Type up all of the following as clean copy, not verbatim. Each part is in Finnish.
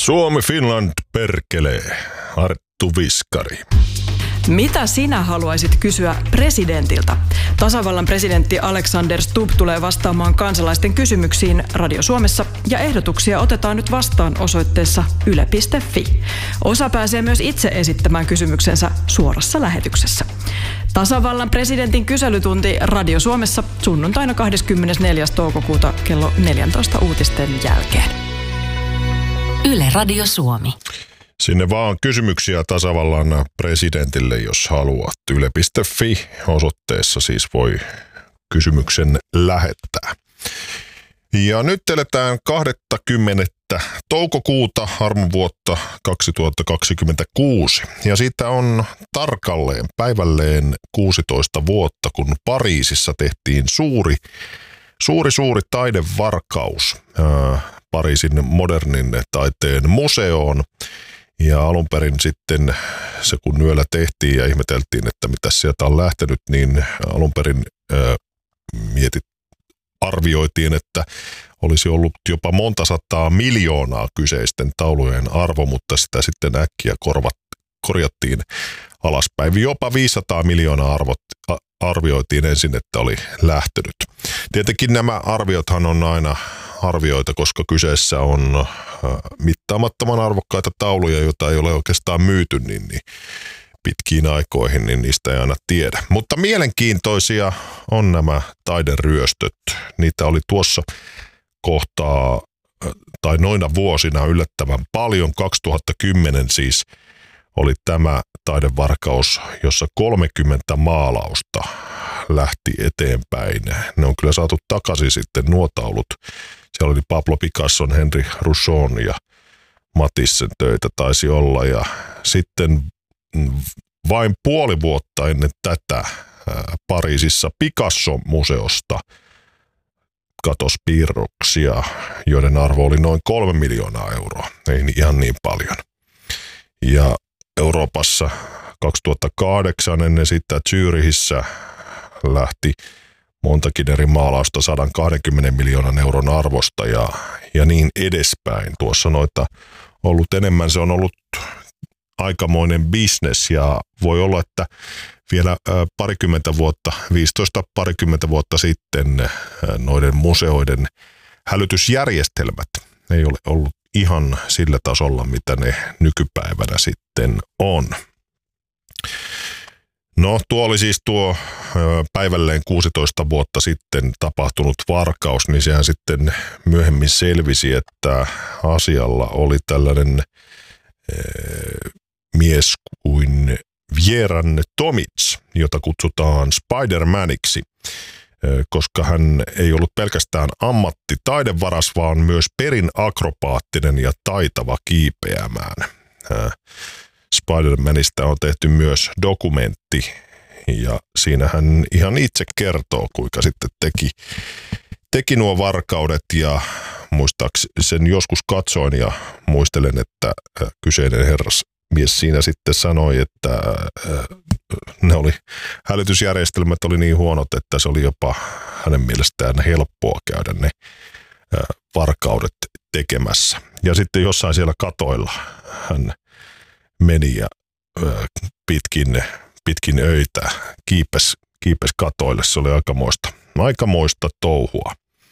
Suomi Finland perkelee. Arttu Viskari. Mitä sinä haluaisit kysyä presidentiltä? Tasavallan presidentti Alexander Stubb tulee vastaamaan kansalaisten kysymyksiin Radio Suomessa ja ehdotuksia otetaan nyt vastaan osoitteessa yle.fi. Osa pääsee myös itse esittämään kysymyksensä suorassa lähetyksessä. Tasavallan presidentin kyselytunti Radio Suomessa sunnuntaina 24. toukokuuta kello 14 uutisten jälkeen. Yle Radio Suomi. Sinne vaan kysymyksiä tasavallan presidentille, jos haluat. Yle.fi osoitteessa siis voi kysymyksen lähettää. Ja nyt eletään 20. toukokuuta armonvuotta 2026. Ja siitä on tarkalleen päivälleen 16 vuotta, kun Pariisissa tehtiin suuri taidevarkaus Pariisin modernin taiteen museoon. Ja alun perin sitten se kun yöllä tehtiin ja ihmeteltiin, että mitä sieltä on lähtenyt, niin alun perin arvioitiin, että olisi ollut jopa monta sataa miljoonaa kyseisten taulujen arvo, mutta sitä sitten äkkiä korjattiin alaspäin. Jopa 500 miljoonaa arvioitiin ensin, että oli lähtenyt. Tietenkin nämä arviothan on aina arvioita, koska kyseessä on mittaamattoman arvokkaita tauluja, joita ei ole oikeastaan myyty niin pitkiin aikoihin, niin niistä ei aina tiedä. Mutta mielenkiintoisia on nämä taideryöstöt. Niitä oli tuossa kohtaa tai noina vuosina yllättävän paljon. 2010 siis oli tämä taidevarkaus, jossa 30 maalausta lähti eteenpäin. Ne on kyllä saatu takaisin sitten nuo taulut. Siellä oli Pablo Picasson, Henri Rousseaun ja Matissen töitä taisi olla. Ja sitten vain puoli vuotta ennen tätä Pariisissa Picasso-museosta katosi piirroksia, joiden arvo oli noin 3 miljoonaa euroa. Ei ihan niin paljon. Ja Euroopassa 2008 ennen sitä Zyrihissä lähti montakin eri maalausta 120 miljoonan euron arvosta ja niin edespäin. Tuossa noita ollut enemmän, se on ollut aikamoinen bisnes ja voi olla, että vielä parikymmentä vuotta sitten noiden museoiden hälytysjärjestelmät ei ole ollut ihan sillä tasolla, mitä ne nykypäivänä sitten on. No tuo oli siis tuo päivälleen 16 vuotta sitten tapahtunut varkaus, niin sehän sitten myöhemmin selvisi, että asialla oli tällainen mies kuin Vjeran Tomic, jota kutsutaan Spider-Maniksi, koska hän ei ollut pelkästään ammattitaidevaras, vaan myös perin akrobaattinen ja taitava kiipeämään. Spider-Manista on tehty myös dokumentti ja siinä hän ihan itse kertoo, kuinka sitten teki nuo varkaudet ja muistaakseni sen joskus katsoin ja muistelen, että kyseinen herrasmies siinä sitten sanoi, että hälytysjärjestelmät oli niin huonot, että se oli jopa hänen mielestään helppoa käydä ne varkaudet tekemässä. Ja sitten jossain siellä katoilla hän meni ja pitkin öitä kiipes katoille. Se oli aikamoista touhua.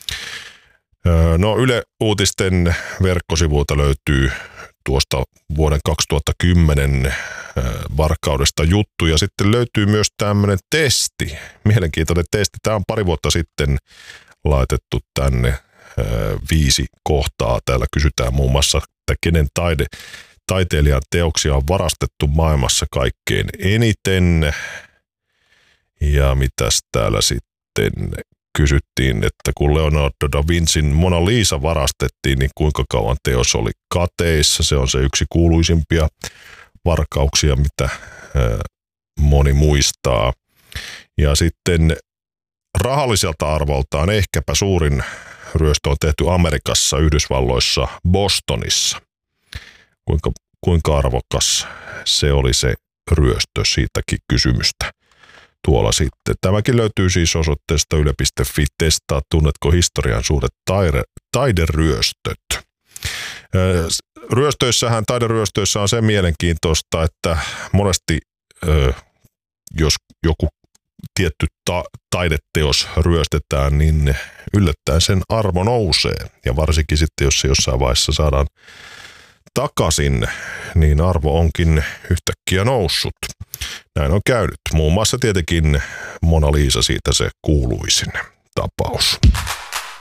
No Yle Uutisten verkkosivuilta löytyy tuosta vuoden 2010 varkaudesta juttu ja sitten löytyy myös tämmöinen testi, mielenkiintoinen testi. Tämä on pari vuotta sitten laitettu tänne 5 kohtaa. Täällä kysytään muun muassa, että kenen taiteilijan teoksia on varastettu maailmassa kaikkein eniten. Ja mitäs täällä sitten kysyttiin, että kun Leonardo da Vincin Mona Lisa varastettiin, niin kuinka kauan teos oli kateissa. Se on se yksi kuuluisimpia varkauksia, mitä moni muistaa. Ja sitten rahalliselta arvoltaan ehkäpä suurin ryöstö on tehty Amerikassa, Yhdysvalloissa, Bostonissa. Kuinka arvokas se oli se ryöstö, siitäkin kysymystä tuolla sitten. Tämäkin löytyy siis osoitteesta yle.fi. Testaa, tunnetko historian suuret taideryöstöt. taideryöstöissä on se mielenkiintoista, että monesti jos joku tietty taideteos ryöstetään, niin yllättäen sen arvo nousee. Ja varsinkin sitten, jos se jossain vaiheessa saadaan takaisin, niin arvo onkin yhtäkkiä noussut. Näin on käynyt. Muun muassa tietenkin Mona Lisa siitä se kuuluisin tapaus.